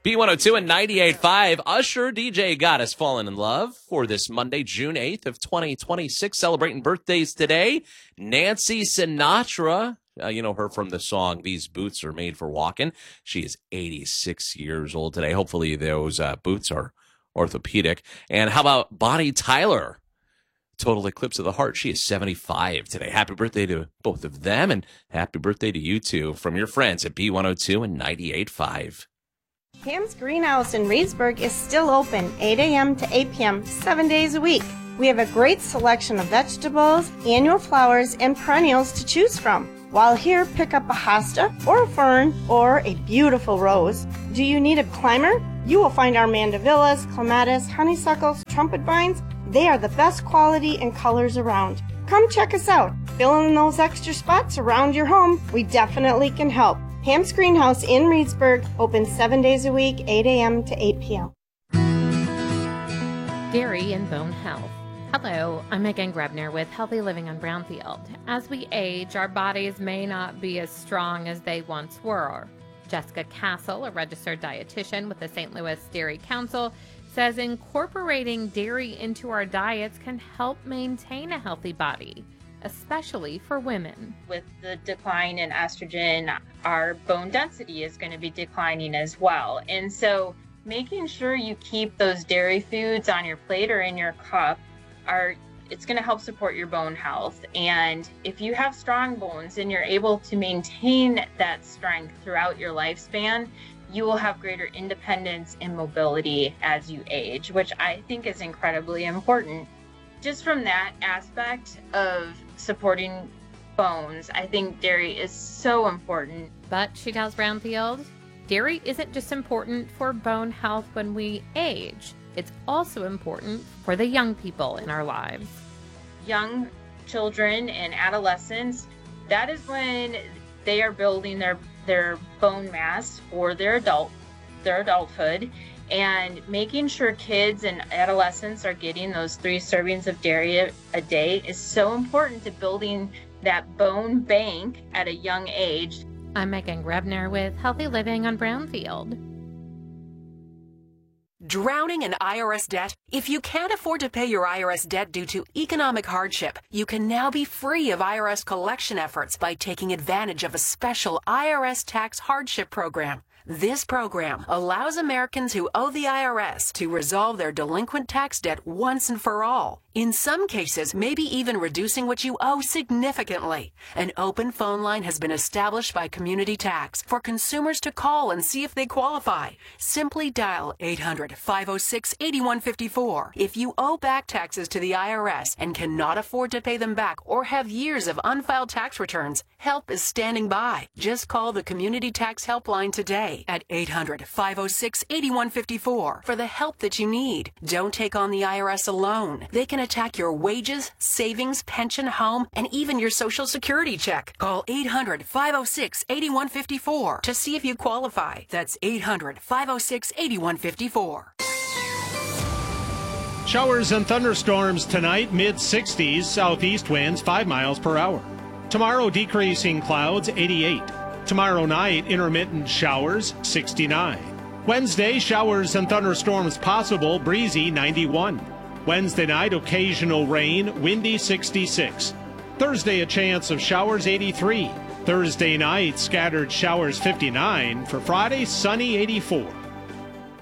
B102 and 98.5. Usher DJ Goddess Fallen in Love for this Monday, June 8th of 2026. Celebrating birthdays today. Nancy Sinatra. You know her from the song These Boots Are Made for Walking. She is 86 years old today. Hopefully those boots are orthopedic. And how about Bonnie Tyler? Total eclipse of the heart. She is 75 today. Happy birthday to both of them, and happy birthday to you two from your friends at B102 and 98.5. Pam's Greenhouse in Reedsburg is still open 8 a.m. to 8 p.m. 7 days a week. We have a great selection of vegetables, annual flowers, and perennials to choose from. While here, pick up a hosta or a fern or a beautiful rose. Do you need a climber? You will find our mandevillas, clematis, honeysuckles, trumpet vines. They are the best quality and colors around. Come check us out. Fill in those extra spots around your home. We definitely can help. Pam's Greenhouse in Reedsburg, open 7 days a week, 8 a.m. to 8 p.m. Dairy and bone health. Hello, I'm Megan Grebner with Healthy Living on Brownfield. As we age, our bodies may not be as strong as they once were. Jessica Castle, a registered dietitian with the St. Louis Dairy Council, says incorporating dairy into our diets can help maintain a healthy body, especially for women. With the decline in estrogen, our bone density is going to be declining as well. And so making sure you keep those dairy foods on your plate or in your cup it's going to help support your bone health. And if you have strong bones and you're able to maintain that strength throughout your lifespan, you will have greater independence and mobility as you age, which I think is incredibly important. Just from that aspect of supporting bones, I think dairy is so important. But she tells Brownfield, dairy isn't just important for bone health when we age. It's also important for the young people in our lives. Young children and adolescents, that is when they are building their bone mass for their adulthood, and making sure kids and adolescents are getting those 3 servings of dairy a day is so important to building that bone bank at a young age. I'm Megan Grebner with Healthy Living on Brownfield. Drowning in IRS debt? If you can't afford to pay your IRS debt due to economic hardship, you can now be free of IRS collection efforts by taking advantage of a special IRS tax hardship program. This program allows Americans who owe the IRS to resolve their delinquent tax debt once and for all. In some cases, maybe even reducing what you owe significantly. An open phone line has been established by Community Tax for consumers to call and see if they qualify. Simply dial 800-506-8154. If you owe back taxes to the IRS and cannot afford to pay them back or have years of unfiled tax returns, help is standing by. Just call the Community Tax Helpline today at 800-506-8154 for the help that you need. Don't take on the IRS alone. They can attack your wages, savings, pension, home, and even your Social Security check. Call 800-506-8154 to see if you qualify. That's 800-506-8154. Showers and thunderstorms tonight, mid-60s, southeast winds 5 miles per hour. Tomorrow, decreasing clouds, 88. Tomorrow night, intermittent showers, 69. Wednesday, showers and thunderstorms possible, breezy, 91. Wednesday night, occasional rain, windy, 66. Thursday, a chance of showers, 83. Thursday night, scattered showers, 59. For Friday, sunny, 84.